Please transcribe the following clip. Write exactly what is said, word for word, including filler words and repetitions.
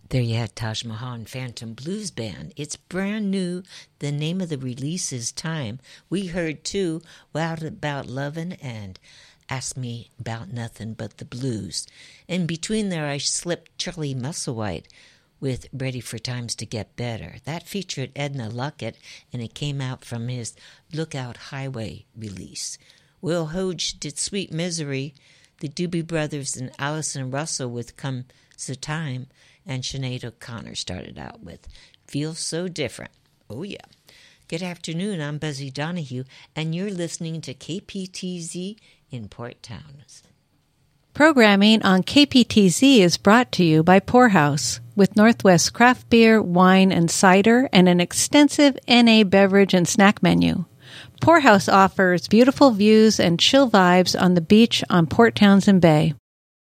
There you had Taj Mahal and Phantom Blues Band. It's brand new. The name of the release is Time. We heard, too, Wild About Lovin' and Ask Me About Nothing But the Blues. In between there, I slipped Charlie Musselwhite with Ready for Times to Get Better. That featured Edna Luckett, and it came out from his Lookout Highway release. Will Hoge did Sweet Misery. The Doobie Brothers and Allison Russell with Come the Time. And Sinead O'Connor started out with Feel So Different. Oh, yeah. Good afternoon. I'm Buzzy Donahue, and you're listening to K P T Z in Port Townsend. Programming on K P T Z is brought to you by Poorhouse, with Northwest craft beer, wine, and cider, and an extensive N A beverage and snack menu. Poorhouse offers beautiful views and chill vibes on the beach on Port Townsend Bay.